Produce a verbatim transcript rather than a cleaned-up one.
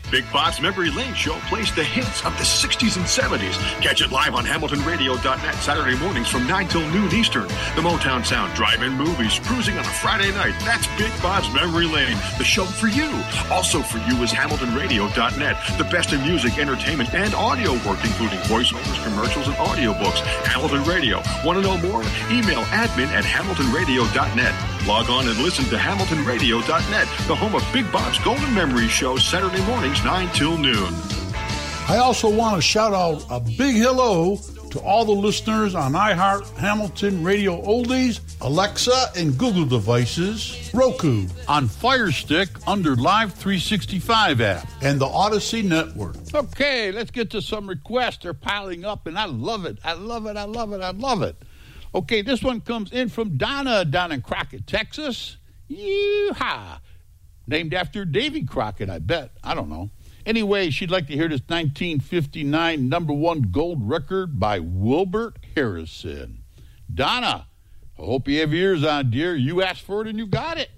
Big Bob's Memory Lane Show plays the hits of the sixties and seventies. Catch it live on Hamilton Radio dot net Saturday mornings from nine till noon Eastern. The Motown Sound, drive-in movies, cruising on a Friday night. That's Big Bob's Memory Lane, the show for you. Also for you is Hamilton Radio dot net, the best in music, entertainment, and audio work, including voiceovers, commercials, and audiobooks. Hamilton Radio. Want to know more? Email admin at Hamilton Radio dot net. Log on and listen to Hamilton Radio dot net, the home of Big Bob's Golden Memory Show, Saturday mornings, nine till noon. I also want to shout out a big hello to all the listeners on iHeart, Hamilton Radio Oldies, Alexa and Google devices, Roku, on Fire Stick under Live three sixty-five app, and the Odyssey Network. Okay, let's get to some requests. They're piling up, and I love it. I love it. I love it. I love it. Okay, this one comes in from Donna down in Crockett, Texas. Yeehaw. Named after Davy Crockett, I bet. I don't know. Anyway, she'd like to hear this nineteen fifty-nine number one gold record by Wilbert Harrison. Donna, I hope you have your ears on, dear. You asked for it and you got it.